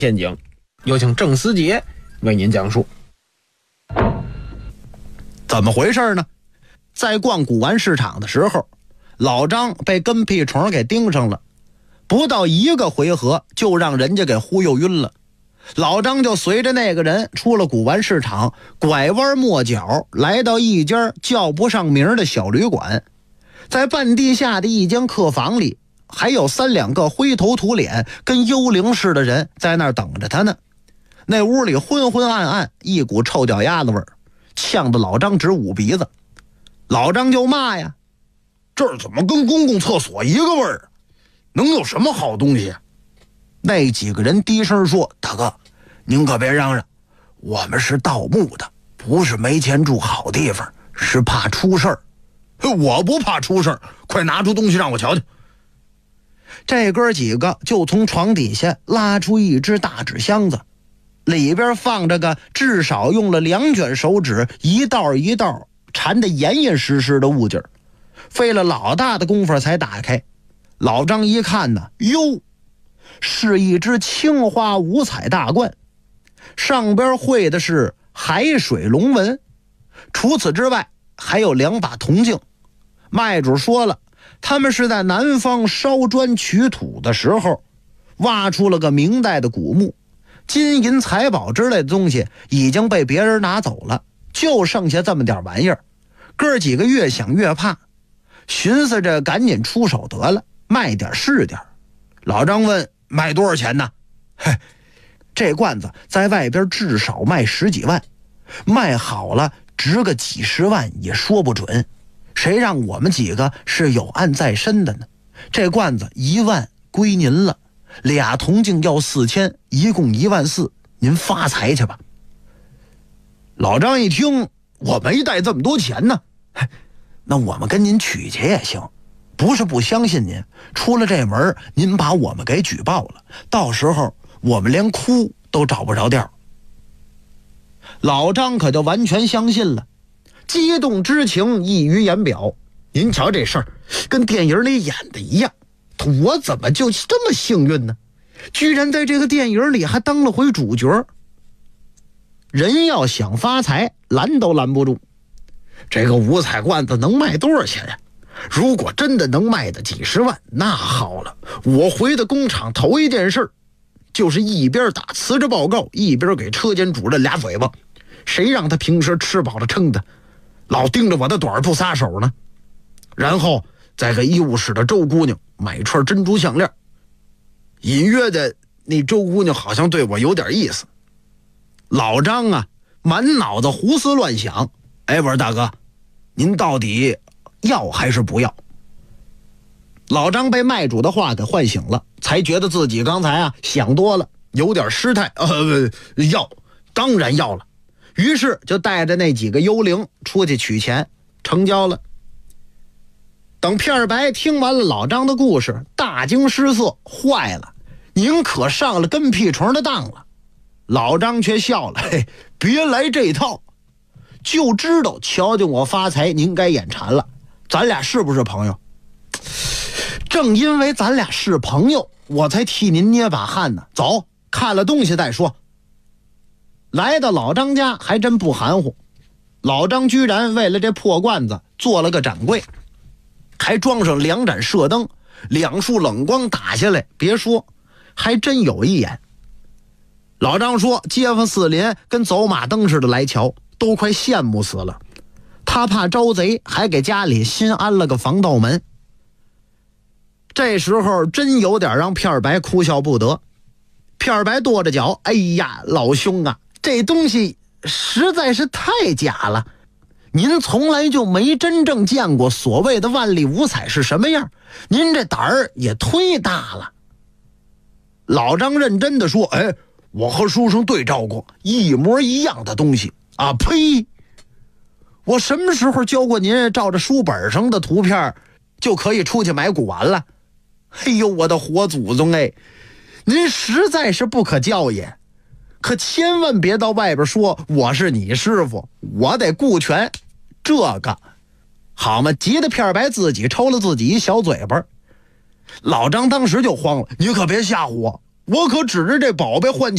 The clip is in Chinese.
陷阱，有请郑思杰为您讲述。 怎么回事呢？在逛古玩市场的时候，老张被跟屁虫给盯上了，不到一个回合就让人家给忽悠晕了。老张就随着那个人出了古玩市场，拐弯抹角来到一家叫不上名的小旅馆。在半地下的一间客房里，还有3、2个灰头土脸跟幽灵似的人在那儿等着他呢。那屋里昏昏暗暗，一股臭脚丫子味儿，呛得老张直捂鼻子。老张就骂呀：“ 这儿怎么跟公共厕所一个味儿？能有什么好东西？” 那几个人低声说：“大哥，您可别嚷嚷，我们是盗墓的，不是没钱住好地方，是怕出事儿。” 我不怕出事儿，快拿出东西让我瞧瞧。 这哥几个就从床底下拉出一只大纸箱子，里边放着个至少用了2卷手指一道一道缠得严严实实的物件，费了老大的功夫才打开。老张一看呢，哟，是一只青花五彩大罐，上边绘的是海水龙纹，除此之外还有2把铜镜。卖主说了，他们是在南方烧砖取土的时候挖出了个明代的古墓，金银财宝之类的东西已经被别人拿走了，就剩下这么点玩意儿。哥几个越想越怕，寻思着赶紧出手得了，卖点是点。老张问：“卖多少钱呢？”嘿，这罐子在外边至少卖10几万，卖好了值个几十万也说不准。谁让我们几个是有案在身的呢？这罐子1万归您了，2铜镜要4000，一共1万4，您发财去吧。老张一听，我没带这么多钱呢。那我们跟您取去也行，不是不相信您，出了这门您把我们给举报了，到时候我们连哭都找不着调。老张可就完全相信了，激动之情溢于言表。您瞧这事儿跟电影里演的一样，我怎么就这么幸运呢？居然在这个电影里还当了回主角。人要想发财，拦都拦不住。这个五彩罐子能卖多少钱呀？如果真的能卖的几十万，那好了，我回到工厂头一件事就是一边打辞职报告，一边给车间主任俩嘴巴。谁让他平时吃饱了撑的，老盯着我的短不撒手呢？然后再给医务室的周姑娘买串珍珠项链，隐约的那周姑娘好像对我有点意思。老张啊，满脑子胡思乱想。我说大哥，您到底要还是不要？老张被卖主的话给唤醒了，才觉得自己刚才想多了，有点失态。要，当然要了。于是就带着那几个幽灵出去取钱，成交了。等片白听完了老张的故事，大惊失色，坏了，您可上了跟屁虫的当了。老张却笑了，别来这套，就知道瞧见我发财您该眼馋了。咱俩是不是朋友？正因为咱俩是朋友，我才替您捏把汗呢。走，看了东西再说。来到老张家还真不含糊，老张居然为了这破罐子做了个展柜，还装上2盏射灯，2束冷光打下来，别说还真有一眼。老张说街坊四邻跟走马灯似的来瞧，都快羡慕死了。他怕招贼，还给家里新安了个防盗门。这时候真有点让片白哭笑不得。片白跺着脚，哎呀，老兄啊，这东西实在是太假了，您从来就没真正见过所谓的万历五彩是什么样，您这胆儿也忒大了。老张认真的说，我和书生对照过一模一样的东西啊！呸！我什么时候教过您照着书本上的图片就可以出去买古玩了？哎呦，我的活祖宗您实在是不可教也。可千万别到外边说我是你师傅，我得顾全这个，好嘛？急得片白自己抽了自己一小嘴巴。老张当时就慌了，你可别吓唬我， 我可指着这宝贝换